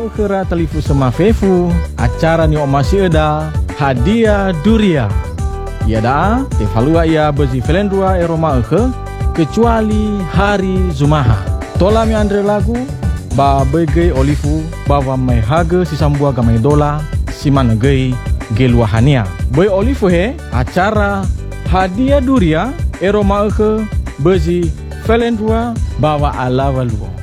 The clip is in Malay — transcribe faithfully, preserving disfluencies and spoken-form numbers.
Balau kera telifu semafefu acara ni omasi eda hadiah duria. Ya dah, tefalua ia bezi felendua eroma ke kecuali hari Zumaha. Tola mi andre lagu ba bege olifu bawa mai haga sisambua gamai dola siman gei geluahania. Boy olifu he acara hadiah duria eroma ke bezi felendua bawa ala waluo.